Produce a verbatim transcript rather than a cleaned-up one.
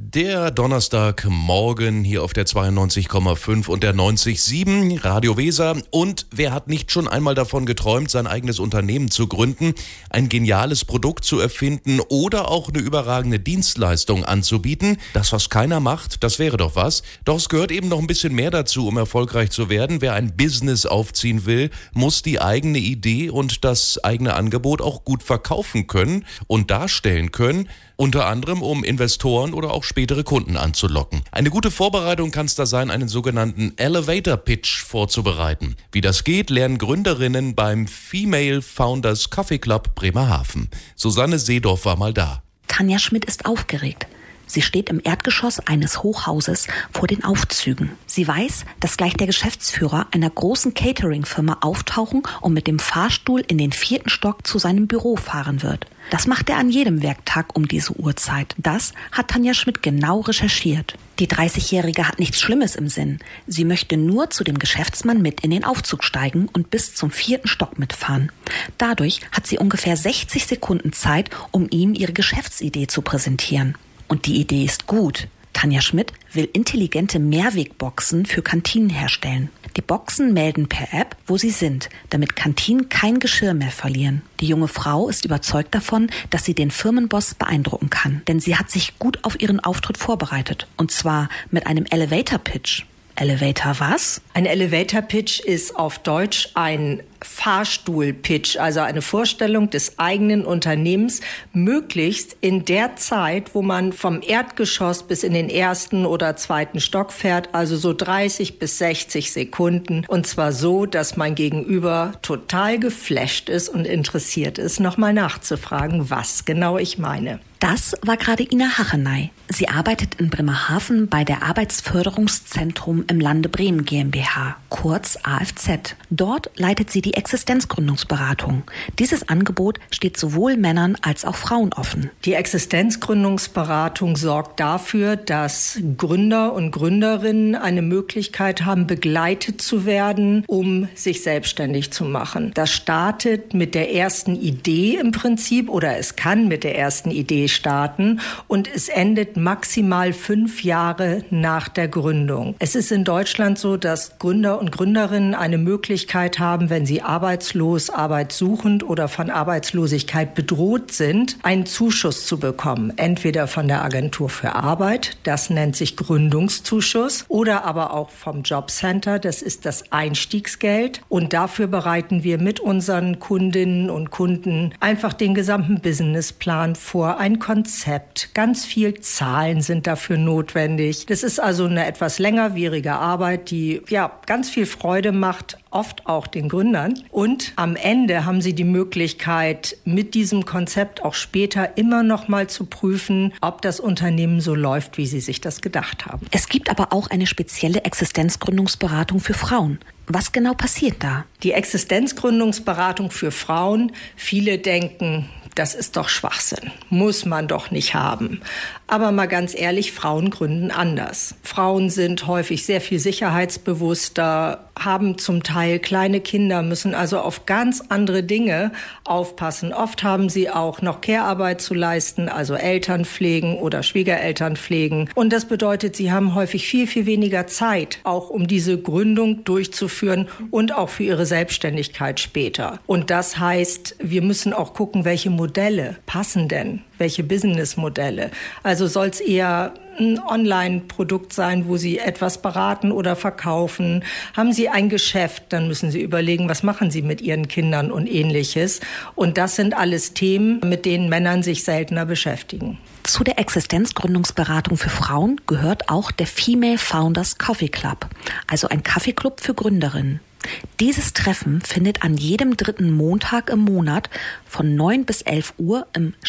Der Donnerstagmorgen hier auf der zweiundneunzig Komma fünf und der neunzig Komma sieben Radio Weser. Und wer hat nicht schon einmal davon geträumt, sein eigenes Unternehmen zu gründen, ein geniales Produkt zu erfinden oder auch eine überragende Dienstleistung anzubieten? Das, was keiner macht, das wäre doch was. Doch es gehört eben noch ein bisschen mehr dazu, um erfolgreich zu werden. Wer ein Business aufziehen will, muss die eigene Idee und das eigene Angebot auch gut verkaufen können und darstellen können. Unter anderem, um Investoren oder auch spätere Kunden anzulocken. Eine gute Vorbereitung kann es da sein, einen sogenannten Elevator Pitch vorzubereiten. Wie das geht, lernen Gründerinnen beim Female Founders Coffee Club Bremerhaven. Susanne Seedorf war mal da. Tanja Schmidt ist aufgeregt. Sie steht im Erdgeschoss eines Hochhauses vor den Aufzügen. Sie weiß, dass gleich der Geschäftsführer einer großen Catering-Firma auftauchen und mit dem Fahrstuhl in den vierten Stock zu seinem Büro fahren wird. Das macht er an jedem Werktag um diese Uhrzeit. Das hat Tanja Schmidt genau recherchiert. Die dreißigjährige hat nichts Schlimmes im Sinn. Sie möchte nur zu dem Geschäftsmann mit in den Aufzug steigen und bis zum vierten Stock mitfahren. Dadurch hat sie ungefähr sechzig Sekunden Zeit, um ihm ihre Geschäftsidee zu präsentieren. Und die Idee ist gut. Tanja Schmidt will intelligente Mehrwegboxen für Kantinen herstellen. Die Boxen melden per App, wo sie sind, damit Kantinen kein Geschirr mehr verlieren. Die junge Frau ist überzeugt davon, dass sie den Firmenboss beeindrucken kann. Denn sie hat sich gut auf ihren Auftritt vorbereitet. Und zwar mit einem Elevator-Pitch. Elevator was? Ein Elevator-Pitch ist auf Deutsch ein Fahrstuhl-Pitch, also eine Vorstellung des eigenen Unternehmens, möglichst in der Zeit, wo man vom Erdgeschoss bis in den ersten oder zweiten Stock fährt, also so dreißig bis sechzig Sekunden. Und zwar so, dass mein Gegenüber total geflasht ist und interessiert ist, nochmal nachzufragen, was genau ich meine. Das war gerade Ina Hachenay. Sie arbeitet in Bremerhaven bei der Arbeitsförderungszentrum im Lande Bremen GmbH, kurz A F Z. Dort leitet sie die Existenzgründungsberatung. Dieses Angebot steht sowohl Männern als auch Frauen offen. Die Existenzgründungsberatung sorgt dafür, dass Gründer und Gründerinnen eine Möglichkeit haben, begleitet zu werden, um sich selbstständig zu machen. Das startet mit der ersten Idee im Prinzip oder es kann mit der ersten Idee starten und es endet maximal fünf Jahre nach der Gründung. Es ist in Deutschland so, dass Gründer und Gründerinnen eine Möglichkeit haben, wenn sie arbeitslos, arbeitssuchend oder von Arbeitslosigkeit bedroht sind, einen Zuschuss zu bekommen. Entweder von der Agentur für Arbeit, das nennt sich Gründungszuschuss, oder aber auch vom Jobcenter, das ist das Einstiegsgeld. Und dafür bereiten wir mit unseren Kundinnen und Kunden einfach den gesamten Businessplan vor, ein Konzept, ganz viel Zahlen sind dafür notwendig. Das ist also eine etwas längerwierige Arbeit, die ja ganz viel Freude macht, oft auch den Gründern. Und am Ende haben sie die Möglichkeit, mit diesem Konzept auch später immer noch mal zu prüfen, ob das Unternehmen so läuft, wie sie sich das gedacht haben. Es gibt aber auch eine spezielle Existenzgründungsberatung für Frauen. Was genau passiert da? Die Existenzgründungsberatung für Frauen, viele denken, das ist doch Schwachsinn, muss man doch nicht haben. Aber mal ganz ehrlich, Frauen gründen anders. Frauen sind häufig sehr viel sicherheitsbewusster, haben zum Teil kleine Kinder, müssen also auf ganz andere Dinge aufpassen. Oft haben sie auch noch Care-Arbeit zu leisten, also Eltern pflegen oder Schwiegereltern pflegen. Und das bedeutet, sie haben häufig viel, viel weniger Zeit, auch um diese Gründung durchzuführen und auch für ihre Selbstständigkeit später. Und das heißt, wir müssen auch gucken, welche Modelle passen denn, welche Businessmodelle. Also soll es eher ein Online-Produkt sein, wo Sie etwas beraten oder verkaufen. Haben Sie ein Geschäft, dann müssen Sie überlegen, was machen Sie mit Ihren Kindern und Ähnliches. Und das sind alles Themen, mit denen Männern sich seltener beschäftigen. Zu der Existenzgründungsberatung für Frauen gehört auch der Female Founders Coffee Club, also ein Kaffeeclub für Gründerinnen. Dieses Treffen findet an jedem dritten Montag im Monat von neun bis elf Uhr im